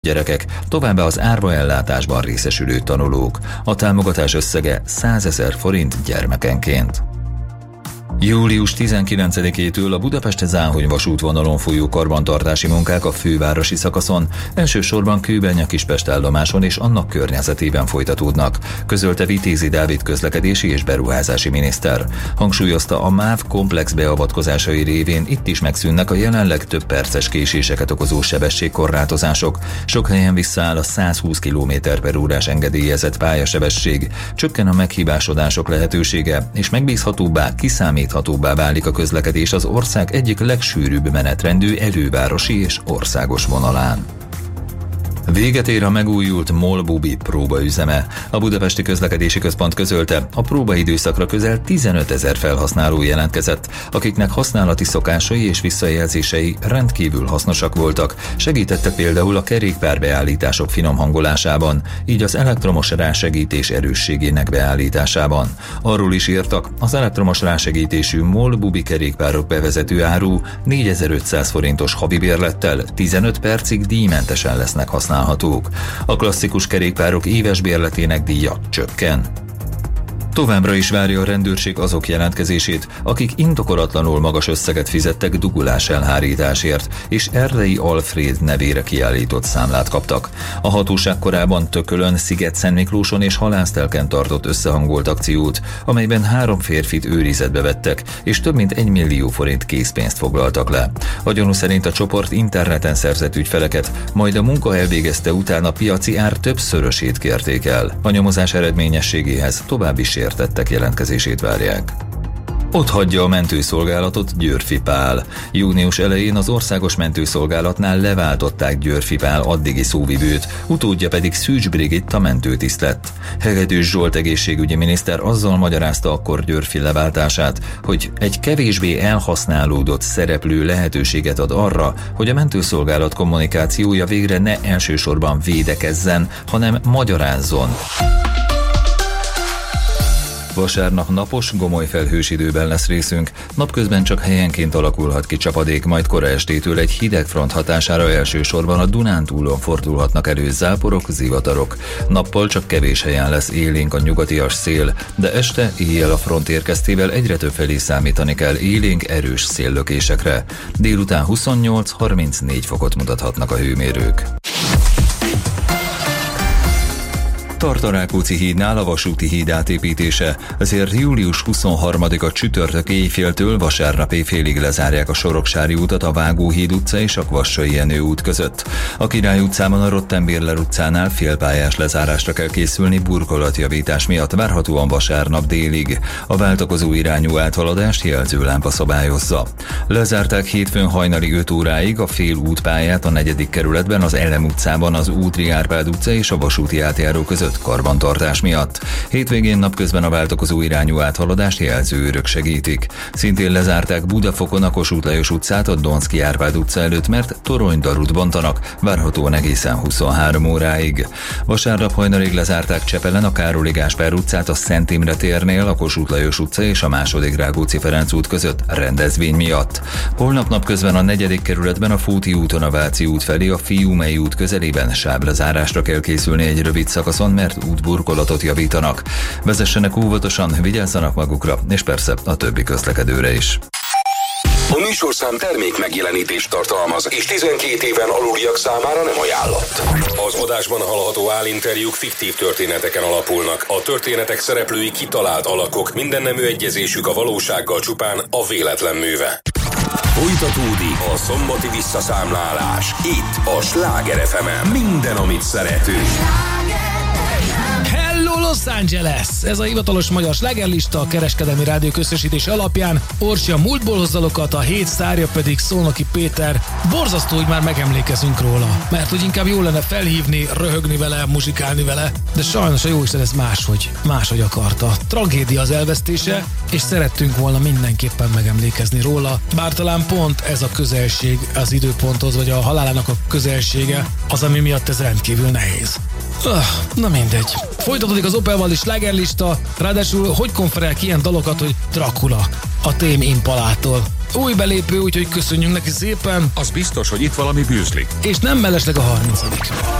gyerekek, továbbá az árva ellátásban részesülő tanulók. A támogatás összege 100 000 forint gyermekenként. Július 19-től a Budapest-Záhony vasútvonalon folyó karbantartási munkák a fővárosi szakaszon, elsősorban Kőbánya-Kispest állomáson és annak környezetében folytatódnak, közölte Vitézi Dávid közlekedési és beruházási miniszter. Hangsúlyozta, a MÁV komplex beavatkozásai révén itt is megszűnnek a jelenleg több perces késéseket okozó sebességkorlátozások. Sok helyen visszaáll a 120 km/h engedélyezett pályasebesség, csökken a meghibásodások lehetősége, és megbízhatóbbá, kiszámíthatóbbá válik a közlekedés az ország egyik legsűrűbb menetrendű elővárosi és országos vonalán. Véget ér a megújult MOL Bubi próbaüzeme. A Budapesti Közlekedési Központ közölte, a próbaidőszakra közel 15 000 felhasználó jelentkezett, akiknek használati szokásai és visszajelzései rendkívül hasznosak voltak, segítettek például a kerékpárbeállítások finom hangolásában, így az elektromos rásegítés erősségének beállításában. Arról is írtak, az elektromos rásegítésű MOL Bubi kerékpárok bevezető áru 4500 forintos havi bérlettel 15 percig díjmentesen lesznek használhatók. A klasszikus kerékpárok éves bérletének díja csökken. Továbbra is várja a rendőrség azok jelentkezését, akik indokolatlanul magas összeget fizettek dugulás elhárításért, és Erdei Alfréd nevére kiállított számlát kaptak. A hatóság korábban Tökölön, Sziget-Szentmiklóson és Halásztelken tartott összehangolt akciót, amelyben 3 férfit őrizetbe vettek, és több mint 1 millió forint készpénzt foglaltak le. A gyanú szerint a csoport interneten szerzett ügyfeleket, majd a munka elvégezte után a piaci ár többszörösét kérték el. A nyomozás eredményességéhez további sértettek jelentkezését várják. Ott hagyja a mentőszolgálatot Győrfi Pál. Június elején az Országos Mentőszolgálatnál leváltották Győrfi Pál addigi szóvivőt, utódja pedig Szűcs Brigitta mentőtiszt lett. Hegedűs Zsolt egészségügyi miniszter azzal magyarázta akkor Győrfi leváltását, hogy egy kevésbé elhasználódott szereplő lehetőséget ad arra, hogy a mentőszolgálat kommunikációja végre ne elsősorban védekezzen, hanem magyarázzon. Vasárnap napos, gomoly felhős időben lesz részünk, napközben csak helyenként alakulhat ki csapadék, majd kora estétől egy hideg front hatására elsősorban a Dunántúlon fordulhatnak elő záporok, zivatarok. Nappal csak kevés helyen lesz élénk a nyugatias szél, de este, éjjel a front érkeztével egyre több felé számítani kell élénk, erős széllökésekre. Délután 28-34 fokot mutathatnak a hőmérők. Tart a Rákóczi hídnál a vasúti híd átépítése, ezért július 23-a csütörtök éjféltől vasárnap éjfélig lezárják a Soroksári utat a Vágóhíd utca és a Kvassai Jenő út között. A Király utcában a Rottenbérler utcánál félpályás lezárásra kell készülni burkolatjavítás miatt, várhatóan vasárnap délig. A váltakozó irányú áthaladást jelzőlámpa szabályozza. Lezárták hétfőn hajnali 5 óráig a fél útpályát a 4. kerületben, az Elem utcában, az Útri Árpád utca és a vasúti átjáró között karbantartás miatt. Hétvégén napközben a váltakozó irányú áthaladást jelzőőrök segítik. Szintén lezárták Budafokon a Kossuth Lajos utcát a Donszky Árpád utca előtt, mert toronydarút bontanak, várhatóan egészen 23 óráig. Vasárnap hajnalig lezárták Csepelen a Károli Gáspár utcát a Szent Imre térnél, a Kossuth Lajos utca és a 2. Rákóczi Ferenc út között rendezvény miatt. Holnap napközben a 4. kerületben a Fóti úton a Váci út felé a Fiumei út közelében sáblezárásra kell készülni egy rövid szakaszon, mert útburkolatot javítanak. Vezessenek óvatosan, vigyázzanak magukra, és persze a többi közlekedőre is. A műsorszám termék megjelenítést tartalmaz, és 12 éven aluliak számára nem ajánlott. Az adásban hallható állinterjúk fiktív történeteken alapulnak. A történetek szereplői kitalált alakok, mindennemű egyezésük a valósággal csupán a véletlen műve. Folytatódik a szombati visszaszámlálás. Itt a Sláger FM-en. Minden, amit szeretünk. Hello Los Angeles! Ez a hivatalos magyar slágerlista a Kereskedelmi Rádió közösítés alapján. Orsi a múltból hoz dalokat, a hét sztárja pedig Szolnoki Péter. Borzasztó, hogy már megemlékezünk róla, mert hogy inkább jó lenne felhívni, röhögni vele, muzsikálni vele, de sajnos a jóisten ez máshogy akarta. Tragédia az elvesztése, és szerettünk volna mindenképpen megemlékezni róla, bár talán pont ez a közelség az időponthoz, vagy a halálának a közelsége az, ami miatt ez rendkívül nehéz. Na mindegy. Folytatódik az Opel-val is slágerlista, ráadásul hogy konferál ki ilyen dalokat, hogy Dracula, a Tame Impalától. Új belépő, úgyhogy köszönjünk neki szépen. Az biztos, hogy itt valami bűzlik. És nem mellesleg a 30.